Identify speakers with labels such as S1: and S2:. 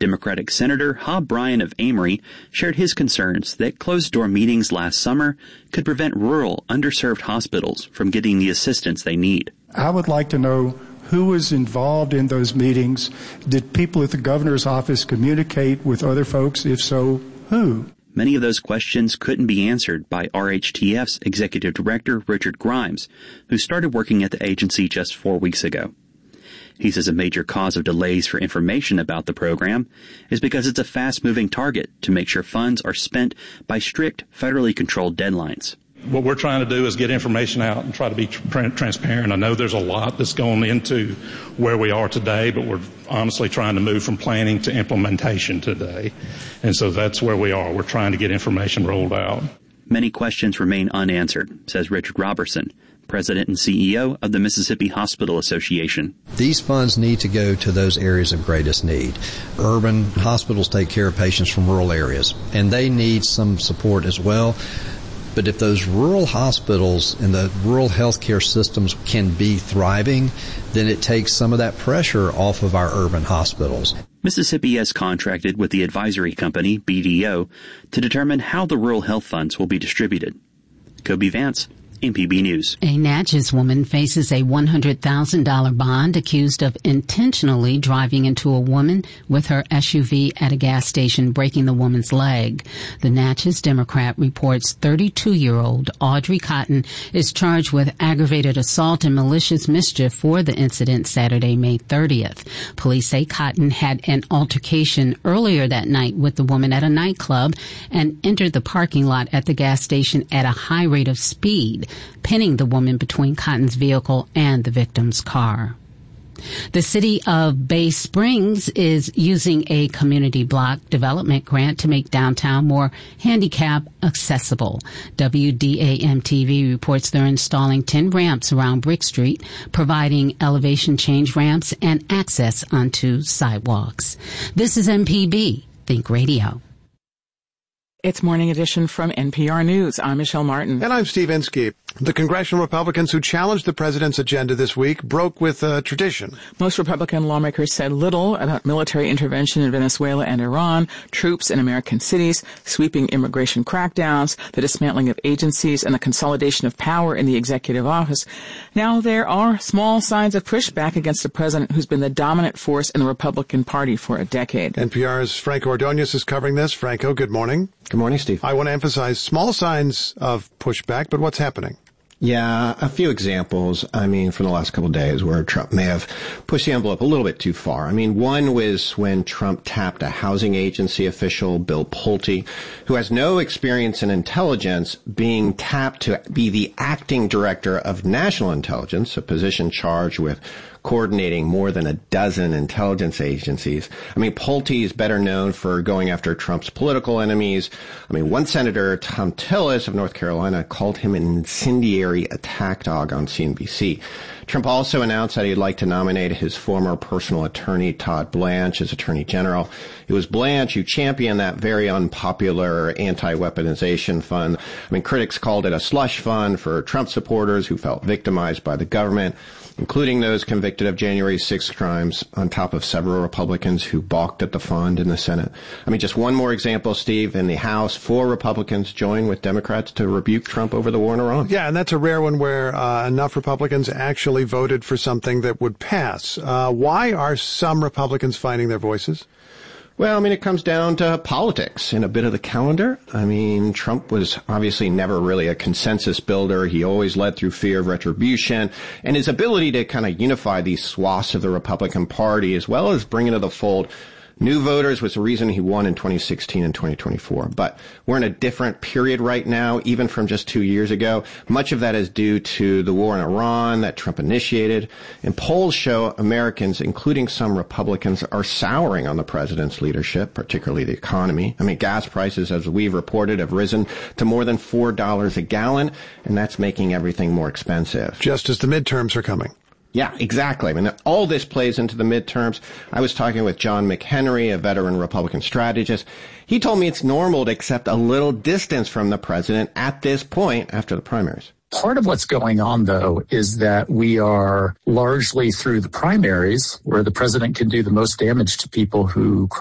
S1: Democratic Senator Hob Bryan of Amory shared his concerns that closed-door meetings last summer could prevent rural, underserved hospitals from getting the assistance they need.
S2: I would like to know who was involved in those meetings. Did people at the governor's office communicate with other folks? If so, who?
S1: Many of those questions couldn't be answered by RHTF's Executive Director, Richard Grimes, who started working at the agency just 4 weeks ago. He says a major cause of delays for information about the program is because it's a fast-moving target to make sure funds are spent by strict, federally controlled deadlines.
S3: What we're trying to do is get information out and try to be transparent. I know there's a lot that's going into where we are today, but we're honestly trying to move from planning to implementation today. And so that's where we are. We're trying to get information rolled out.
S1: Many questions remain unanswered, says Richard Robertson, President and CEO of the Mississippi Hospital Association.
S4: These funds need to go to those areas of greatest need. Urban hospitals take care of patients from rural areas, and they need some support as well. But if those rural hospitals and the rural healthcare systems can be thriving, then it takes some of that pressure off of our urban hospitals.
S1: Mississippi has contracted with the advisory company, BDO, to determine how the rural health funds will be distributed. Kobe Vance, MPB News.
S5: A Natchez woman faces a $100,000 bond accused of intentionally driving into a woman with her SUV at a gas station, breaking the woman's leg. The Natchez Democrat reports 32-year-old Audrey Cotton is charged with aggravated assault and malicious mischief for the incident Saturday, May 30th. Police say Cotton had an altercation earlier that night with the woman at a nightclub and entered the parking lot at the gas station at a high rate of speed, pinning the woman between Cotton's vehicle and the victim's car. The city of Bay Springs is using a community block development grant to make downtown more handicap accessible. WDAM-TV reports they're installing 10 ramps around Brick Street, providing elevation change ramps and access onto sidewalks. This is MPB Think Radio.
S6: It's Morning Edition from NPR News. I'm Michelle Martin.
S7: And I'm Steve Inskeep. The congressional Republicans who challenged the president's agenda this week broke with tradition.
S6: Most Republican lawmakers said little about military intervention in Venezuela and Iran, troops in American cities, sweeping immigration crackdowns, the dismantling of agencies, and the consolidation of power in the executive office. Now there are small signs of pushback against a president who's been the dominant force in the Republican Party for a decade.
S7: NPR's Franco Ordonez is covering this. Franco, good morning.
S8: Good morning, Steve.
S7: I want to emphasize small signs of pushback, but what's happening?
S8: Yeah, a few examples, from the last couple of days where Trump may have pushed the envelope a little bit too far. One was when Trump tapped a housing agency official, Bill Pulte, who has no experience in intelligence, being tapped to be the acting director of national intelligence, a position charged with coordinating more than a dozen intelligence agencies. Pulte is better known for going after Trump's political enemies. One senator, Tom Tillis of North Carolina, called him an incendiary attack dog on CNBC. Trump also announced that he'd like to nominate his former personal attorney, Todd Blanche, as Attorney General. It was Blanche who championed that very unpopular anti-weaponization fund. Critics called it a slush fund for Trump supporters who felt victimized by the government, including those convicted of January 6th crimes, on top of several Republicans who balked at the fund in the Senate. Just one more example, Steve. In the House, 4 Republicans joined with Democrats to rebuke Trump over the war in Iran.
S7: Yeah, and that's a rare one where enough Republicans actually voted for something that would pass. Why are some Republicans finding their voices?
S8: Well, it comes down to politics and a bit of the calendar. Trump was obviously never really a consensus builder. He always led through fear of retribution, and his ability to kind of unify these swaths of the Republican Party, as well as bring into the fold new voters, was the reason he won in 2016 and 2024. But we're in a different period right now, even from just 2 years ago. Much of that is due to the war in Iran that Trump initiated. And polls show Americans, including some Republicans, are souring on the president's leadership, particularly the economy. Gas prices, as we've reported, have risen to more than $4 a gallon, and that's making everything more expensive.
S7: Just as the midterms are coming.
S8: Yeah, exactly. All this plays into the midterms. I was talking with John McHenry, a veteran Republican strategist. He told me it's normal to accept a little distance from the president at this point after the primaries.
S9: Part of what's going on, though, is that we are largely through the primaries where the president can do the most damage to people who